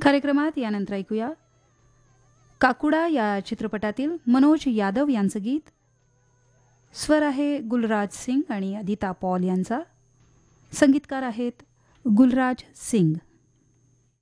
कार्यक्रमात यानंतर ऐकूया काकुडा या चित्रपटातील मनोज यादव यांचं गीत. स्वर आहे गुलराज सिंग आणि अदिता पॉल यांचा. संगीतकार आहेत गुलराज सिंग.